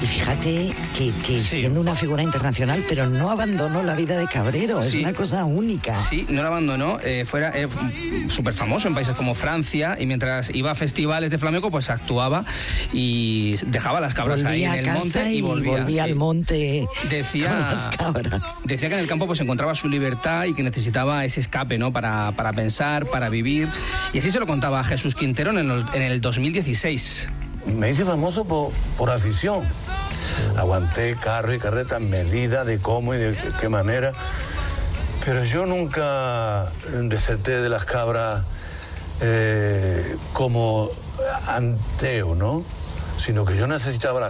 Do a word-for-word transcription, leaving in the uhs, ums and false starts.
fíjate que, que Sí. siendo una figura internacional, pero no abandonó la vida de cabrero, Sí. es una cosa única. Sí, no lo abandonó, eh, fuera eh, súper famoso en países como Francia, y mientras iba a festivales de flamenco, pues actuaba y dejaba las cabras ahí Volvía en a el casa monte y y volvía, volvía sí. al monte Decía, con las cabras. decía que en el campo pues encontraba su libertad y que necesitaba ese escape, ¿no? Para, para pensar, para vivir. Y así se lo contaba a Jesús Quintero en el, en el dos mil dieciséis. Me hice famoso por, por afición. Aguanté carro y carreta, medida de cómo y de qué manera. Pero yo nunca deserté de las cabras eh, como anteo, ¿no? Sino que yo necesitaba las